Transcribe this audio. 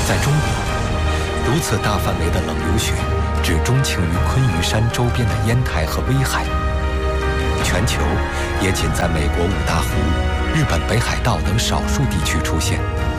在中国，如此大范围的冷流雪只钟情于昆玉山周边的烟台和威海，全球也仅在美国五大湖、日本北海道等少数地区出现。